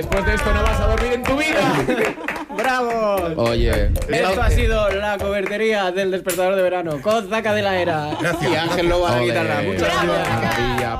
Después de esto no vas a dormir en tu vida. ¡Bravo! Oye, Esto ha sido la cobertería del despertador de verano con Zaca de la Era. Gracias. Y Ángel Lobo a la Joder. guitarra. Muchas gracias. Maravilla.